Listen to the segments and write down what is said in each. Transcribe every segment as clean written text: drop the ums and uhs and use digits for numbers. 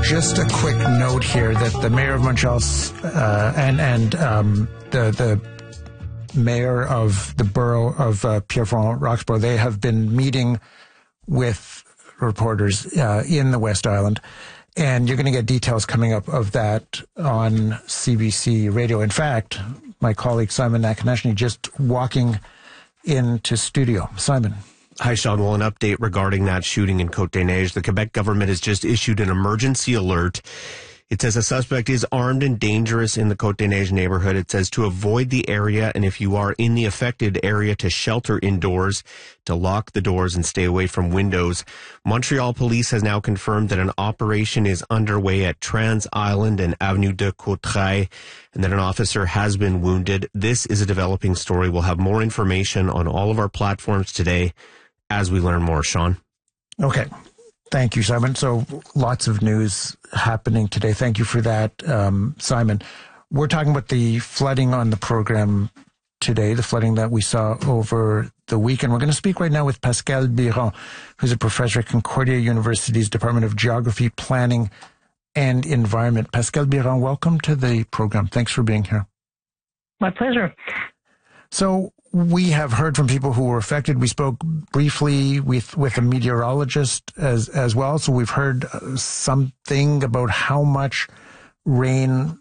Just a quick note here that the mayor of Montreal and the mayor of the borough of Pierrefonds Roxborough, they have been meeting with reporters in the West Island, and you're going to get details coming up of that on CBC Radio. In fact, my colleague Simon Nakanashny just walking into studio. Simon. Hi, Sean. Well, an update regarding that shooting in Côte-des-Neiges. The Quebec government has just issued an emergency alert. It says a suspect is armed and dangerous in the Côte-des-Neiges neighborhood. It says to avoid the area, and if you are in the affected area, to shelter indoors, to lock the doors and stay away from windows. Montreal police has now confirmed that an operation is underway at Trans Island and Avenue de Courtrai, and that an officer has been wounded. This is a developing story. We'll have more information on all of our platforms today as we learn more. Sean? Okay. Thank you, Simon. So lots of news happening today. Thank you for that, Simon. We're talking about the flooding on the program today, the flooding that we saw over the weekend. We're going to speak right now with Pascal Biron, who's a professor at Concordia University's Department of Geography, Planning, and Environment. Pascal Biron, welcome to the program. Thanks for being here. My pleasure. So we have heard from people who were affected. We spoke briefly with a meteorologist as well. So we've heard something about how much rain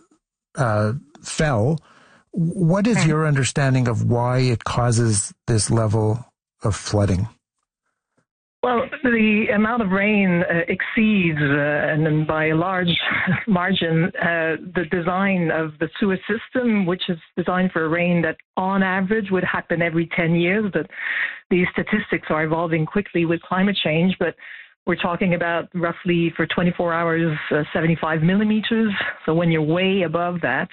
fell. What is your understanding of why it causes this level of flooding? Well, the amount of rain exceeds, and then by a large margin, the design of the sewer system, which is designed for rain that on average would happen every 10 years. But these statistics are evolving quickly with climate change. But we're talking about roughly for 24 hours, 75 millimeters. So when you're way above that,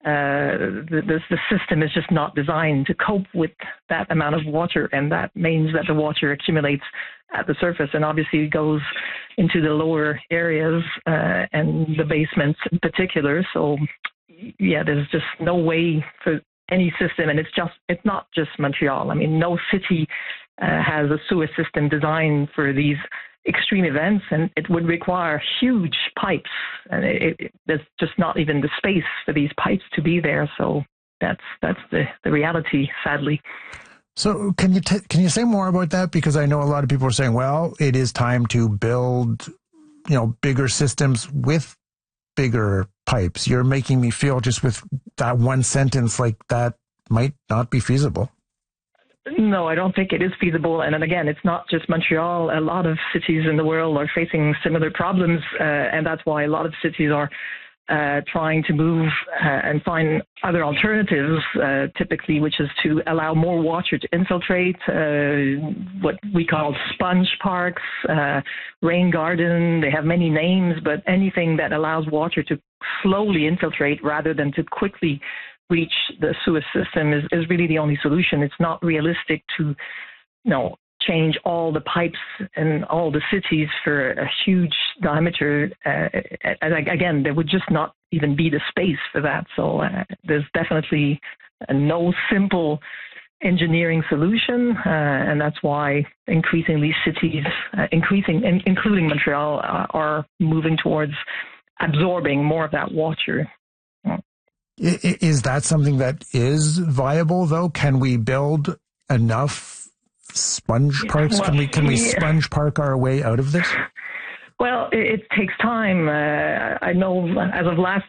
the system is just not designed to cope with that amount of water, and that means that the water accumulates at the surface and obviously goes into the lower areas and the basements in particular. So yeah, there's just no way for any system, and it's not just Montreal. I mean, no city has a sewer system designed for these extreme events, and it would require huge pipes, and there's just not even the space for these pipes to be there. So that's the reality, sadly. So can you say more about that? Because I know a lot of people are saying, well, it is time to build, bigger systems with bigger pipes. You're making me feel just with that one sentence like that might not be feasible. No, I don't think it is feasible. And then again, it's not just Montreal. A lot of cities in the world are facing similar problems, and that's why a lot of cities are trying to move and find other alternatives, typically, which is to allow more water to infiltrate, what we call sponge parks, rain garden. They have many names, but anything that allows water to slowly infiltrate rather than to quickly reach the sewer system is really the only solution. It's not realistic to, change all the pipes in all the cities for a huge diameter. Again, there would just not even be the space for that. So there's definitely no simple engineering solution, and that's why increasingly cities, including Montreal, are moving towards absorbing more of that water. Is that something that is viable, though? Can we build enough sponge parks? Well, can we sponge park our way out of this? Well, it takes time. I know as of last